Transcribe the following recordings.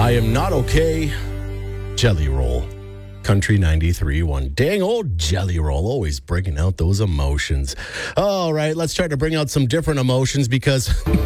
I am not okay. Jelly Roll. Country 93.1. Dang old Jelly Roll, always bringing out those emotions. All right, let's try to bring out some different emotions because...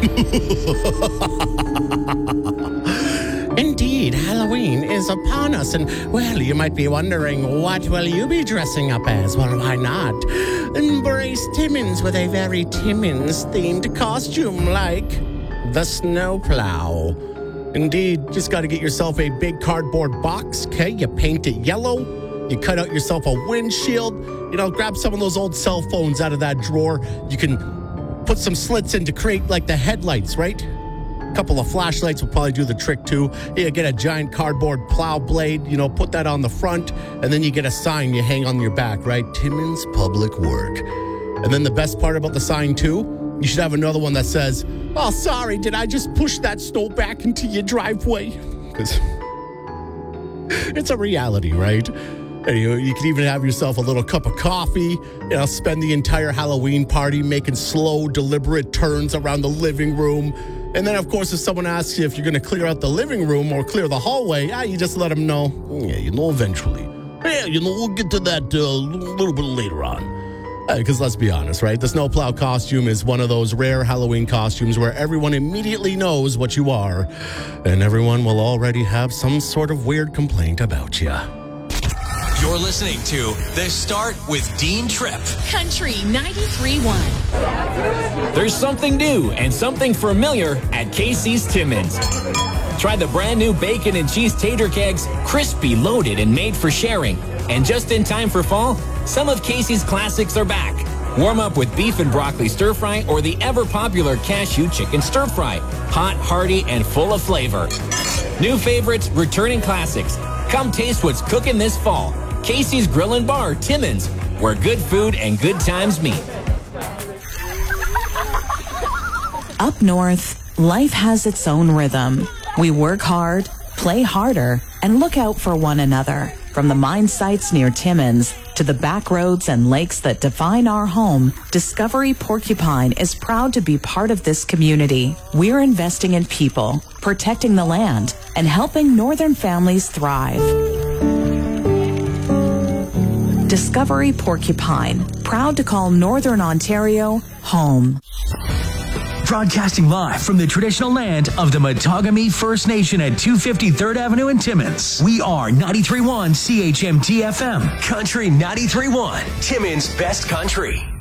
Indeed, Halloween is upon us, and, well, you might be wondering, what will you be dressing up as? Well, why not? Embrace Timmins with a very Timmins-themed costume like the snowplow. Indeed, just got to get yourself a big cardboard box, okay? You paint it yellow. You cut out yourself a windshield. Grab some of those old cell phones out of that drawer. You can put some slits in to create, like, the headlights, right? A couple of flashlights will probably do the trick, too. You get a giant cardboard plow blade, put that on the front, and then you get a sign you hang on your back, right? Timmins Public Work. And then the best part about the sign, too, you should have another one that says, "Oh, sorry, did I just push that snow back into your driveway?" Because it's a reality, right? And you can even have yourself a little cup of coffee, spend the entire Halloween party making slow, deliberate turns around the living room. And then, of course, if someone asks you if you're going to clear out the living room or clear the hallway, you just let them know, eventually. We'll get to that a little bit later on. Because let's be honest, right? The snowplow costume is one of those rare Halloween costumes where everyone immediately knows what you are, and everyone will already have some sort of weird complaint about you. You're listening to The Start with Dean Tripp. Country 93.1. There's something new and something familiar at Casey's Timmins. Try the brand new bacon and cheese tater kegs, crispy, loaded, and made for sharing. And just in time for fall, some of Casey's classics are back. Warm up with beef and broccoli stir fry or the ever-popular cashew chicken stir fry. Hot, hearty, and full of flavor. New favorites, returning classics. Come taste what's cooking this fall. Casey's Grill and Bar, Timmins, where good food and good times meet. Up north, life has its own rhythm. We work hard, play harder, and look out for one another. From the mine sites near Timmins to the back roads and lakes that define our home, Discovery Porcupine is proud to be part of this community. We're investing in people, protecting the land, and helping northern families thrive. Discovery Porcupine, proud to call Northern Ontario home. Broadcasting live from the traditional land of the Matagami First Nation at 250 3rd Avenue in Timmins. We are 93.1 CHMT FM. Country 93.1, Timmins' best country.